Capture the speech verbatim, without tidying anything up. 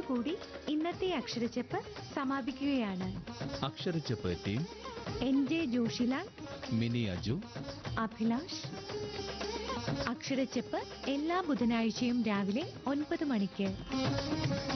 ഇതോടുകൂടി ഇന്നത്തെ അക്ഷരച്ചെപ്പ് സമാപിക്കുകയാണ്. അക്ഷരച്ചെപ്പ് team: N J Joshilal, mini Aju, Abhilash. അക്ഷരച്ചെപ്പ് എല്ലാ ബുധനാഴ്ചയും രാവിലെ ഒൻപത് മണിക്ക്.